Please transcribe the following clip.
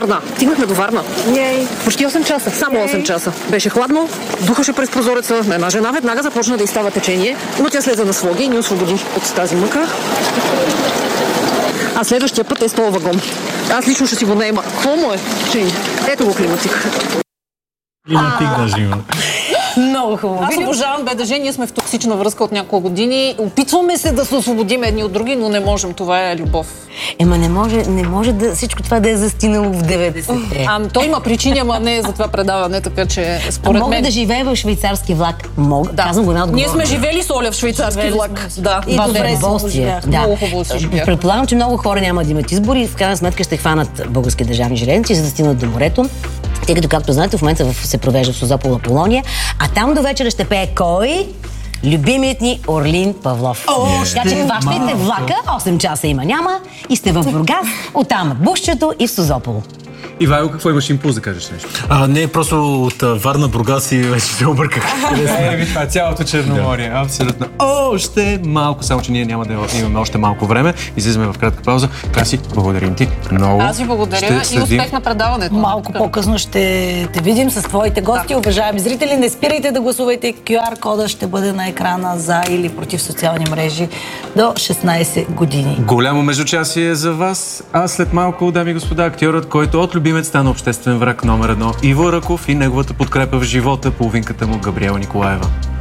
Варна. Стигнахме до Варна. Почти 8 часа. Само 8 часа. Беше хладно, духаше през прозореца. Една жена веднага започна да изстава течение, но тя слезе на слоги и ни освободи от тази мъка. А следващия път е с този вагон. Аз лично ще си го наема. Какво му е? Ето го климатик. Климатик даже има. Много хубаво. Аз обожавам БДЖ, ние сме в токсична връзка от няколко години. Опитваме се да се освободим едни от други, но не можем. Това е любов. Не може да всичко това да е застинало в 90-те. Той има причини, ама не е за това предаване, така че според мен... Мога да живея в швейцарски влак. Мога. Да. Казвам го най-отговорно. Ние сме живели с Оля в швейцарски влак. Да. И добре Да. Много хубаво си живях. Предполагам, че много хора няма да имат избори. В крайна сметка ще хванат български държавни железници, за да стигнат до морето. Тъй като, както знаете, в момента се провежда в Созопол Аполония, а там до вечера ще пее кой? Любимият ни Орлин Павлов. Така че хващайте влака, 8 часа има-няма и сте в Бургас, оттам Бушчето и в Созопол. Ивайло, какво имаш импулс да кажеш нещо? Не, просто от Варна, Бургас и вече се обърках. Това е цялото Черноморие, абсолютно. Още малко, само че ние няма да имаме още малко време. Излизаме в кратка пауза. Краси, благодарим ти много. Аз ви благодаря и успех на предаването. Малко по-късно ще те видим с твоите гости. Уважаеми зрители, не спирайте да гласувайте. QR-кода ще бъде на екрана за или против социални мрежи до 16 години. Голямо междучасие за вас. А след малко, дами и господа, актьорът, който от любимец стана обществен враг номер 1, Иво Ръков и неговата подкрепа в живота, половинката му Габриела Николаева.